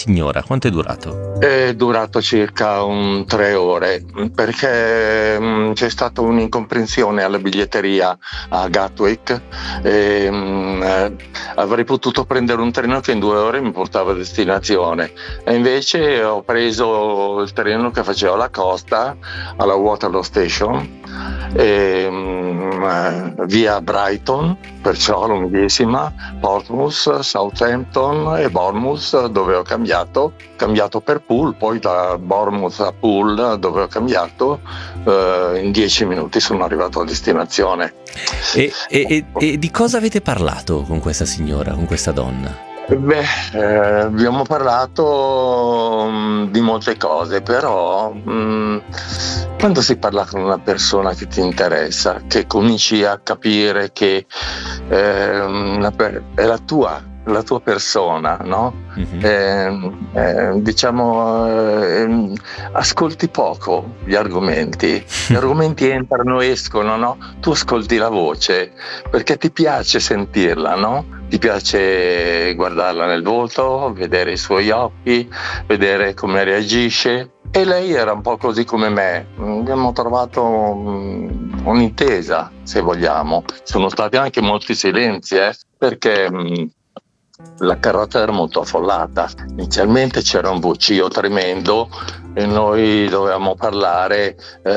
signora? Quanto è durato? È durato circa 3 ore, perché c'è stata un'incomprensione alla biglietteria a Gatwick e avrei potuto prendere un treno che in 2 ore mi portava a destinazione, e invece ho preso il treno che faceva la costa alla Waterloo Station via Brighton, perciò lunghissima, Portsmouth, Southampton e Bournemouth, dove ho cambiato per Poole, poi da Bournemouth a Poole, dove ho cambiato, in 10 minuti sono arrivato a destinazione. E di cosa avete parlato con questa signora, con questa donna? Abbiamo parlato di molte cose, però quando si parla con una persona che ti interessa, che cominci a capire che è la tua persona, no? Mm-hmm. Ascolti poco gli argomenti entrano e escono, no? Tu ascolti la voce perché ti piace sentirla, no? Ti piace guardarla nel volto, vedere i suoi occhi, vedere come reagisce. E lei era un po' così come me. Abbiamo trovato un'intesa, se vogliamo. Sono stati anche molti silenzi, perché la carrozza era molto affollata. Inizialmente c'era un vocio tremendo e noi dovevamo parlare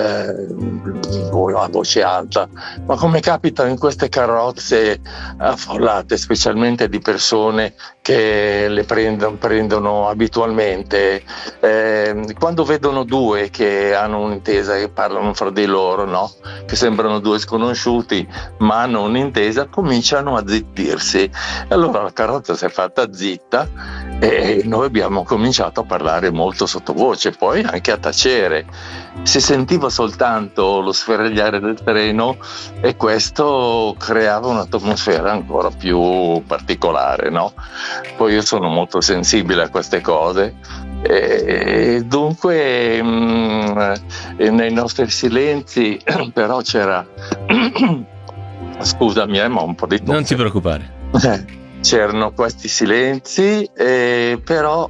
a voce alta, ma come capita in queste carrozze affollate, specialmente di persone che le prendono abitualmente, quando vedono due che hanno un'intesa e parlano fra di loro, no? Che sembrano due sconosciuti ma hanno un'intesa, cominciano a zittirsi. Allora la carrozza si è fatta zitta e noi abbiamo cominciato a parlare molto sottovoce, poi anche a tacere. Si sentiva soltanto lo sferragliare del treno e questo creava un'atmosfera ancora più particolare, no? Poi io sono molto sensibile a queste cose e dunque nei nostri silenzi però c'era scusami, ma un po' di tosse. Non ti preoccupare. C'erano questi silenzi, però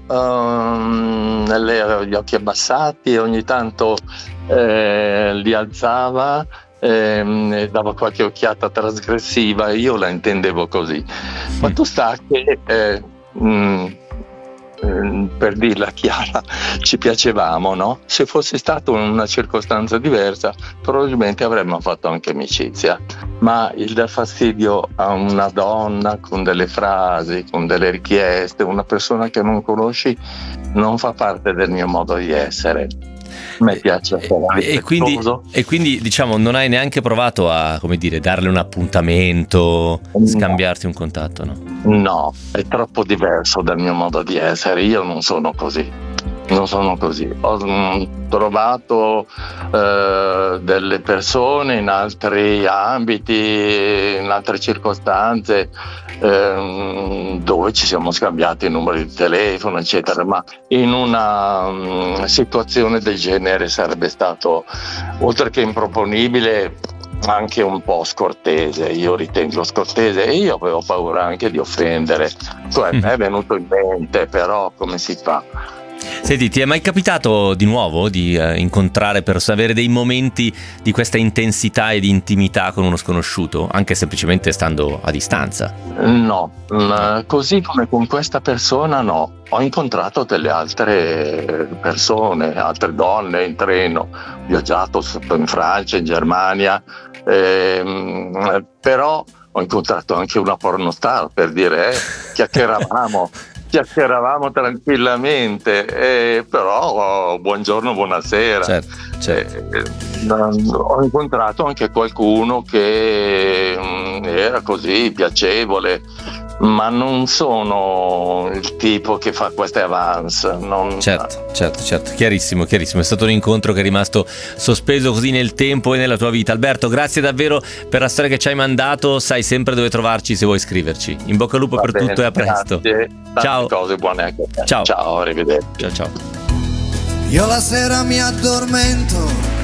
gli occhi abbassati e ogni tanto li alzava, dava qualche occhiata trasgressiva e io la intendevo così. Fatto sta che per dirla chiara, ci piacevamo, no? Se fosse stata una circostanza diversa, probabilmente avremmo fatto anche amicizia. Ma il dar fastidio a una donna con delle frasi, con delle richieste, una persona che non conosci, non fa parte del mio modo di essere. A me piace e quindi diciamo non hai neanche provato a, come dire, darle un appuntamento, scambiarti un contatto, no? No, è troppo diverso dal mio modo di essere. Io non sono così. Ho trovato delle persone in altri ambiti, in altre circostanze, dove ci siamo scambiati i numeri di telefono, eccetera, ma in una situazione del genere sarebbe stato, oltre che improponibile, anche un po' scortese. Io ritengo scortese e io avevo paura anche di offendere. Cioè, mi è venuto in mente, però come si fa? Senti, ti è mai capitato di nuovo di incontrare persone, avere dei momenti di questa intensità e di intimità con uno sconosciuto, anche semplicemente stando a distanza? No, così come con questa persona no. Ho incontrato delle altre persone, altre donne in treno, ho viaggiato in Francia, in Germania, però ho incontrato anche una pornostar, per dire, chiacchieravamo tranquillamente, però buongiorno, buonasera. Certo. Ho incontrato anche qualcuno che era così piacevole, ma non sono il tipo che fa queste avance. Certo, chiarissimo. È stato un incontro che è rimasto sospeso così nel tempo e nella tua vita. Alberto, grazie davvero per la storia che ci hai mandato. Sai sempre dove trovarci se vuoi scriverci. In bocca al lupo per tutto e a presto. Grazie. Ciao. Cose buone anche a te. Ciao, arrivederci. Ciao. Io la sera mi addormento